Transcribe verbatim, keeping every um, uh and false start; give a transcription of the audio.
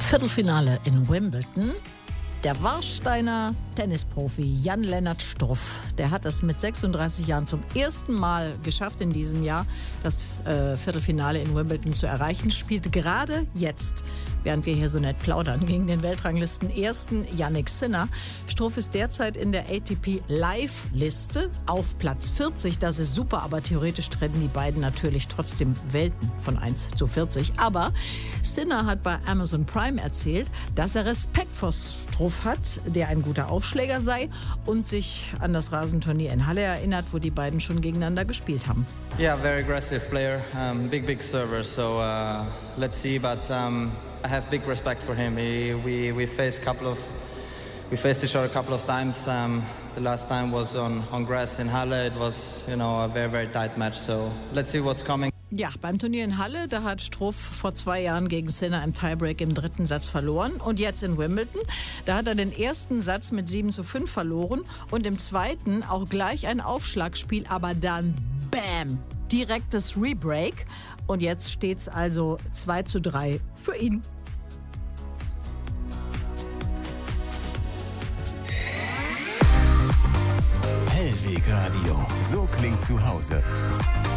Viertelfinale in Wimbledon. Der Warsteiner Tennisprofi Jan-Lennart Struff, der hat es mit sechsunddreißig Jahren zum ersten Mal geschafft in diesem Jahr, das äh, Viertelfinale in Wimbledon zu erreichen. Spielt gerade jetzt, während wir hier so nett plaudern, gegen den Weltranglisten ersten Jannik Sinner. Struff ist derzeit in der A T P Live-Liste auf Platz vierzig. Das ist super, aber theoretisch trennen die beiden natürlich trotzdem Welten von eins zu vierzig. Aber Sinner hat bei Amazon Prime erzählt, dass er Respekt vor Struff hat, der ein guter Aufschläger sei und sich an das Rasenturnier in Halle erinnert, wo die beiden schon gegeneinander gespielt haben. Yeah, very aggressive player, um, big, big server. So uh, let's see, but um, I have big respect for him. He, we we faced couple of we faced each other a couple of times. Um, the last time was on on grass in Halle. It was, you know, a very very tight match. So let's see what's coming. Ja, beim Turnier in Halle, da hat Struff vor zwei Jahren gegen Sinner im Tiebreak im dritten Satz verloren. Und jetzt in Wimbledon, da hat er den ersten Satz mit sieben zu fünf verloren und im zweiten auch gleich ein Aufschlagspiel, aber dann bam, direktes Rebreak. Und jetzt steht's also zwei zu drei für ihn. Hellweg Radio, so klingt zu Hause.